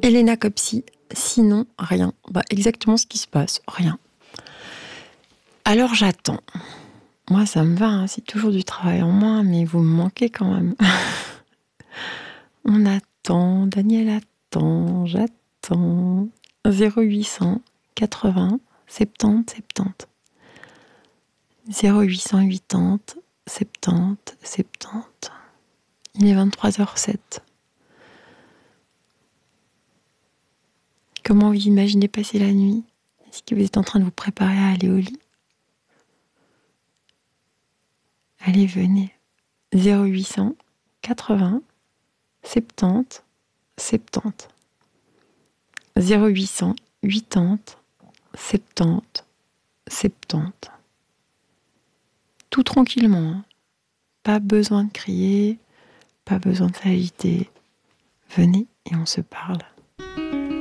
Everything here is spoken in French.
Elena Copsi, sinon rien. Exactement ce qui se passe, rien. Alors j'attends. Moi ça me va, hein, c'est toujours du travail en moins, mais vous me manquez quand même. On attend, Daniel attend, j'attends. 0800 80 70 70. 0880 70 70. Il est 23h07. Comment vous imaginez passer la nuit? Est-ce que vous êtes en train de vous préparer à aller au lit? Allez, venez. 0800 80 70 70. 0800 80 70 70. Tout tranquillement, hein. Pas besoin de crier, pas besoin de s'agiter. Venez et on se parle.